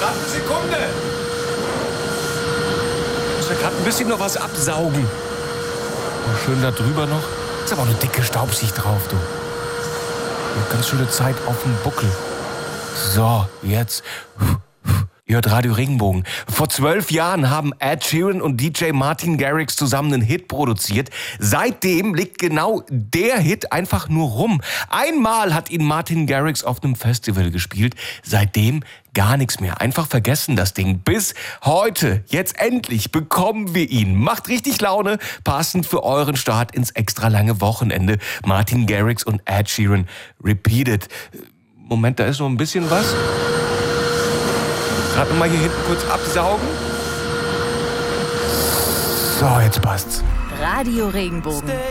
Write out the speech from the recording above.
Gerade eine Sekunde. Ich muss ja gerade ein bisschen noch was absaugen. Oh, schön da drüber noch. Ist aber auch eine dicke Staubschicht drauf, du. Eine ganz schöne Zeit auf dem Buckel. So, jetzt. Ihr hört Radio Regenbogen. Vor 12 Jahren haben Ed Sheeran und DJ Martin Garrix zusammen einen Hit produziert. Seitdem liegt genau der Hit einfach nur rum. Einmal hat ihn Martin Garrix auf einem Festival gespielt. Seitdem gar nichts mehr. Einfach vergessen das Ding. Bis heute. Jetzt endlich bekommen wir ihn. Macht richtig Laune. Passend für euren Start ins extra lange Wochenende. Martin Garrix und Ed Sheeran Repeated. Moment, da ist noch ein bisschen was. Gerade mal hier hinten kurz absaugen. So, jetzt passt's. Radio Regenbogen.